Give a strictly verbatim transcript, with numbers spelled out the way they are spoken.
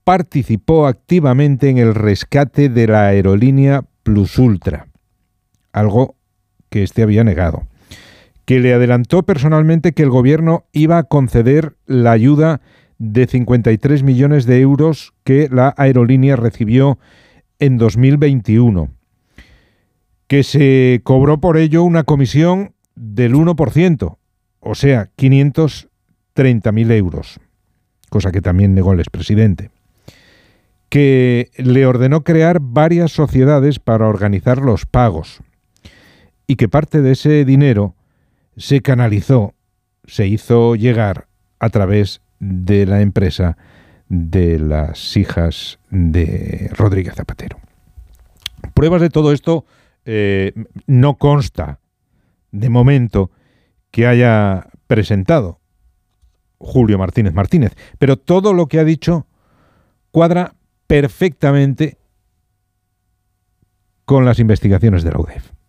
participó activamente en el rescate de la aerolínea Plus Ultra, algo que éste había negado, que le adelantó personalmente que el gobierno iba a conceder la ayuda de cincuenta y tres millones de euros que la aerolínea recibió en dos mil veintiuno, que se cobró por ello una comisión del uno por ciento, o sea, quinientos treinta mil euros, cosa que también negó el expresidente, que le ordenó crear varias sociedades para organizar los pagos y que parte de ese dinero se canalizó, se hizo llegar a través de la empresa de las hijas de Rodríguez Zapatero. Pruebas de todo esto eh, no consta, de momento, que haya presentado Julio Martínez Martínez, pero todo lo que ha dicho cuadra perfectamente con las investigaciones de la U D E F.